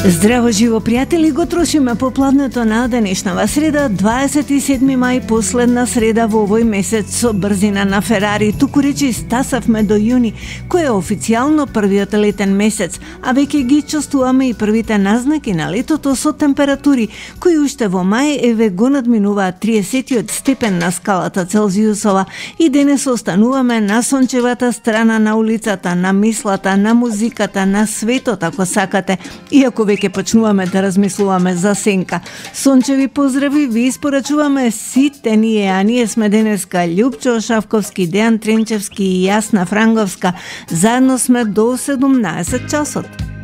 Здраво живо пријатели, го трошиме попладнето на денешнава среда, 27 мај, последна среда во овој месец со брзина на Ферари. Туку речи стасавме до јуни, кој е официјално првиот летен месец, а веќе ги чувствуваме и првите назнаки на летото со температури кои уште во мај еве го надминуваат 30 степен на скалата Целзиусова и денес остануваме на сончевата страна на улицата, на мислата, на музиката, на светот ако сакате, иако веќе почнуваме да размислуваме за сенка. Сончеви поздрави ви испорачуваме сите ние, а ние сме денеска Љупчо Шавковски, Дејан Тренчевски и Јасна Франговска. Заедно сме до 17 часот.